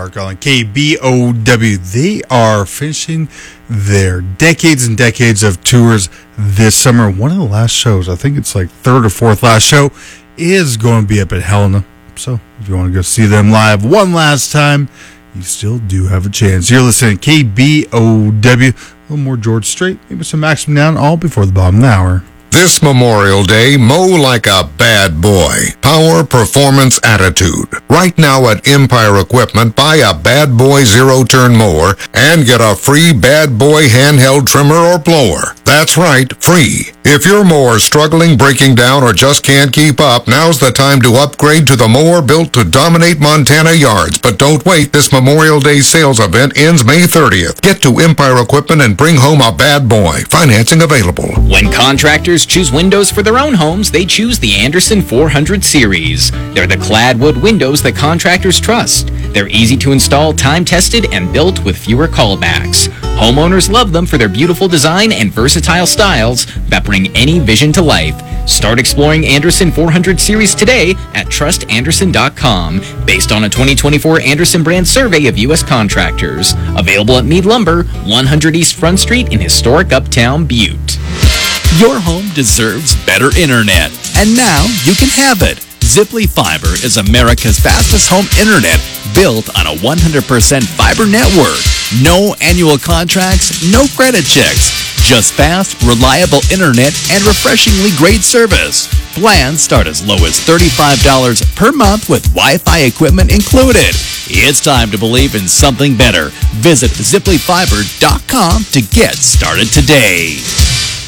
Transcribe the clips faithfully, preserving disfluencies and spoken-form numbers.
On K B O W. They are finishing their decades and decades of tours this summer. One of the last shows, I think it's like third or fourth last show, is going to be up at Helena. So if you want to go see them live one last time, you still do have a chance. You're listening to K B O W. A little more George Strait, maybe some Maximum Down, all before the bottom of the hour. This Memorial Day, mow like a bad boy. Power, performance, attitude. Right now at Empire Equipment, buy a Bad Boy zero-turn mower and get a free Bad Boy handheld trimmer or blower. That's right, free. If your mower's struggling, breaking down, or just can't keep up, now's the time to upgrade to the mower built to dominate Montana yards. But don't wait, this Memorial Day sales event ends May thirtieth. Get to Empire Equipment and bring home a Bad Boy. Financing available. When contractors choose windows for their own homes, they choose the Andersen four hundred series. They're the clad wood windows that contractors trust. They're easy to install, time-tested, and built with fewer callbacks. Homeowners love them for their beautiful design and versatile styles that bring any vision to life. Start exploring Andersen four hundred series today at trust andersen dot com, based on a twenty twenty-four Andersen brand survey of U S contractors. Available at Meade Lumber, one hundred East Front Street in historic Uptown Butte. Your home deserves better internet, and now you can have it. Ziply Fiber is America's fastest home internet, built on a one hundred percent fiber network. No annual contracts, no credit checks. Just fast, reliable internet and refreshingly great service. Plans start as low as thirty-five dollars per month with Wi-Fi equipment included. It's time to believe in something better. Visit ziply fiber dot com to get started today.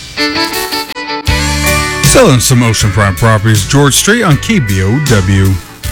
Selling some oceanfront properties, George Strait on K B O W.